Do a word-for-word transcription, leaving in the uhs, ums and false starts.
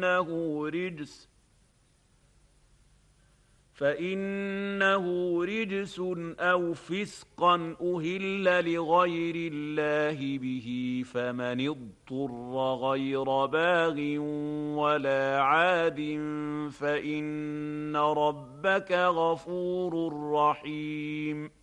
فإنه رجس فإنه رجس أو فسقا أهل لغير الله به، فمن اضطر غير باغ ولا عاد فإن ربك غفور رحيم.